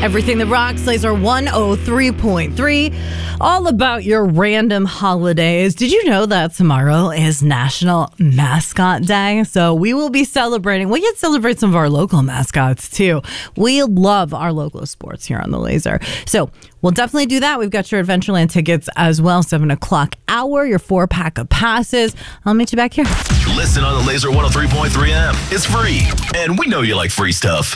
Everything that rocks, Laser 103.3. All about your random holidays. Did you know that tomorrow is National Mascot Day? So we will be celebrating. We can celebrate some of our local mascots too. We love our local sports here on the Laser. So we'll definitely do that. We've got your Adventureland tickets as well. 7 o'clock hour, your 4-pack of passes. I'll meet you back here. Listen on the Laser 103.3 AM. It's free. And we know you like free stuff.